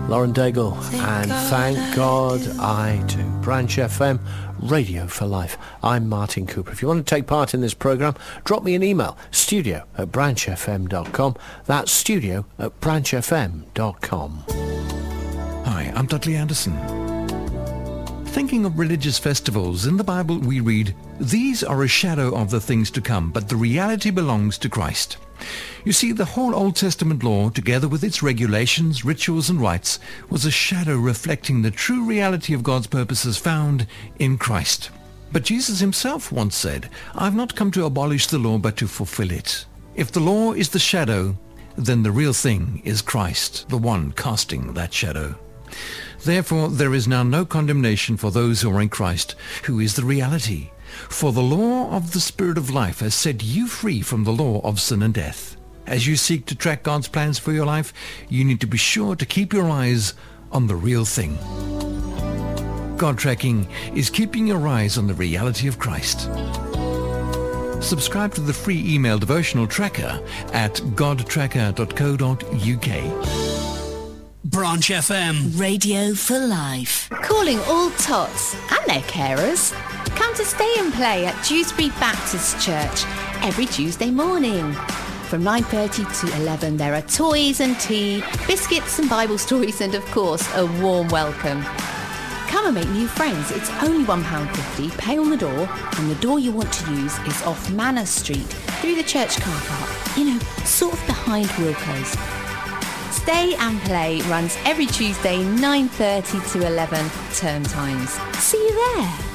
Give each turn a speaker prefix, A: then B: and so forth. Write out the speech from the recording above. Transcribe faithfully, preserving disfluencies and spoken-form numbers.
A: Lauren Daigle, and Thank God I Do. Branch F M, Radio for Life. I'm Martin Cooper. If you want to take part in this programme, drop me an email, studio at branch f m dot com. That's studio at branch f m dot com.
B: Hi, I'm Dudley Anderson. Thinking of religious festivals, in the Bible we read, "These are a shadow of the things to come, but the reality belongs to Christ." You see, the whole Old Testament law, together with its regulations, rituals and rites, was a shadow reflecting the true reality of God's purposes found in Christ. But Jesus himself once said, "I've not come to abolish the law, but to fulfill it." If the law is the shadow, then the real thing is Christ, the one casting that shadow. Therefore, there is now no condemnation for those who are in Christ, who is the reality. For the law of the Spirit of life has set you free from the law of sin and death. As you seek to track God's plans for your life, you need to be sure to keep your eyes on the real thing. God tracking is keeping your eyes on the reality of Christ. Subscribe to the free email devotional tracker at god tracker dot co dot u k.
C: Branch F M.
D: Radio for Life.
E: Calling all tots and their carers. Come to Stay and Play at Dewsbury Baptist Church every Tuesday morning. From nine thirty to eleven there are toys and tea, biscuits and Bible stories and of course a warm welcome. Come and make new friends. It's only one pound fifty, pay on the door, and the door you want to use is off Manor Street through the church car park, you know, sort of behind Wilco's. Stay and Play runs every Tuesday nine thirty to eleven term times. See you there.